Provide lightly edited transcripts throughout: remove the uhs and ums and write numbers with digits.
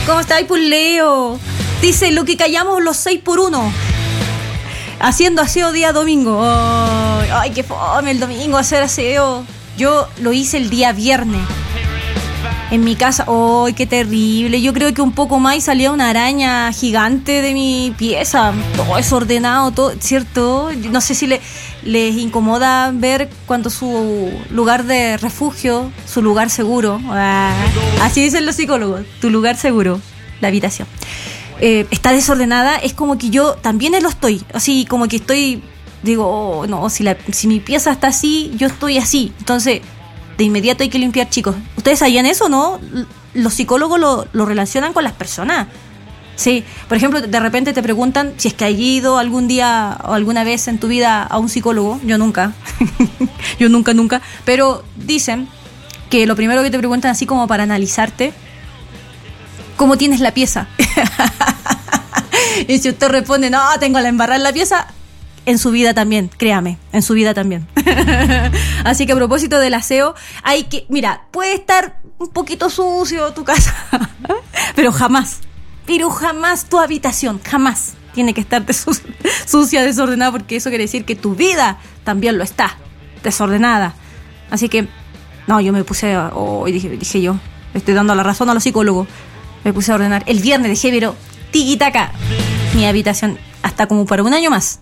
¿Cómo está ahí, Leo? Dice, lo que callamos los 6x1. Haciendo aseo día domingo. Ay, qué fome el domingo hacer aseo. Yo lo hice el día viernes en mi casa. ¡Ay, qué terrible! Yo creo que un poco más y salía una araña gigante de mi pieza. Todo desordenado, todo, ¿cierto? No sé si les incomoda ver cuando su lugar de refugio, su lugar seguro, así dicen los psicólogos, tu lugar seguro, la habitación, está desordenada. Es como que yo también lo estoy. Así como que estoy, digo, oh, no, si mi pieza está así, yo estoy así. Entonces, de inmediato hay que limpiar, chicos. ¿Ustedes sabían eso, no? Los psicólogos lo relacionan con las personas. Sí, por ejemplo, de repente te preguntan si es que has ido algún día o alguna vez en tu vida a un psicólogo. Yo nunca. Yo nunca. Pero dicen que lo primero que te preguntan, así como para analizarte, ¿cómo tienes la pieza? Y si usted responde, no, tengo la embarrada en la pieza, en su vida también, créame, en su vida también. Así que a propósito del aseo, hay que, mira, puede estar un poquito sucio tu casa, pero jamás tu habitación, jamás tiene que estar sucia, desordenada, porque eso quiere decir que tu vida también lo está, desordenada. Así que, no, yo me puse, dije yo, estoy dando la razón a los psicólogos, me puse a ordenar. El viernes dejé, pero tiquitaca, mi habitación, hasta como para un año más.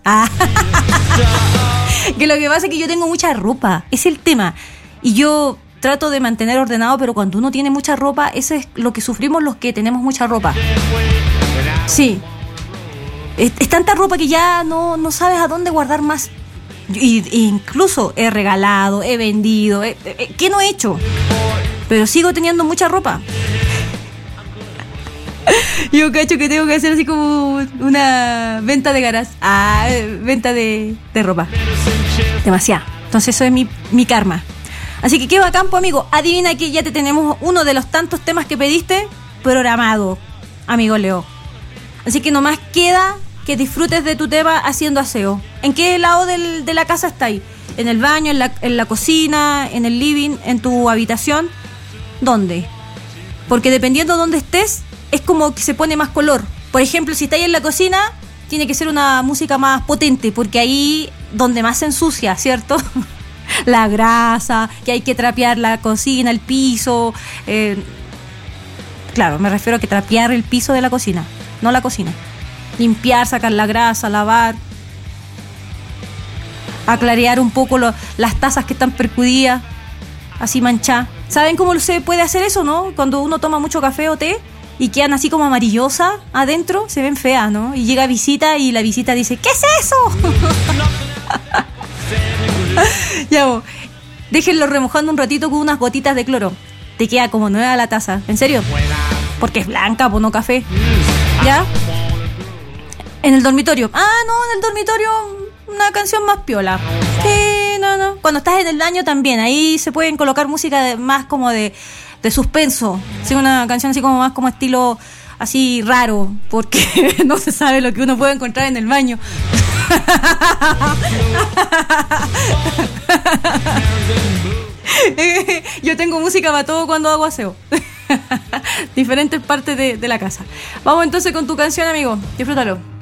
Que lo que pasa es que yo tengo mucha ropa, es el tema. Y yo trato de mantener ordenado, pero cuando uno tiene mucha ropa, eso es lo que sufrimos los que tenemos mucha ropa. Sí. Es tanta ropa que ya no sabes a dónde guardar más. Y incluso he regalado, he vendido, ¿qué no he hecho? Pero sigo teniendo mucha ropa. Yo cacho que tengo que hacer así como una venta de garage. Venta de ropa. Demasiado. Entonces eso es mi karma. Así que qué bacán, pues, amigo. Adivina que ya te tenemos uno de los tantos temas que pediste programado, amigo Leo. Así que nomás queda que disfrutes de tu tema haciendo aseo. ¿En qué lado de la casa está ahí? ¿En el baño, en la cocina, en el living, en tu habitación? ¿Dónde? Porque dependiendo de dónde estés, es como que se pone más color. Por ejemplo, si estáis en la cocina, tiene que ser una música más potente, porque ahí donde más se ensucia, ¿cierto? La grasa, que hay que trapear la cocina, el piso. Claro, me refiero a que trapear el piso de la cocina, no la cocina. Limpiar, sacar la grasa, lavar, aclarear un poco las tazas que están percudidas, así manchadas. ¿Saben cómo se puede hacer eso, no? Cuando uno toma mucho café o té y quedan así como amarillosas adentro, se ven feas, ¿no? Y llega visita y la visita dice, ¿qué es eso? Ya vos, déjenlo remojando un ratito con unas gotitas de cloro. Te queda como nueva la taza. ¿En serio? Porque es blanca, pues no café. ¿Ya? En el dormitorio. No, en el dormitorio una canción más piola. Sí, no. Cuando estás en el baño también, ahí se pueden colocar música más como de suspenso. Sí, una canción así como más como estilo así raro, porque no se sabe lo que uno puede encontrar en el baño. Yo tengo música para todo cuando hago aseo. Diferentes partes de la casa. Vamos entonces con tu canción, amigo. Disfrútalo.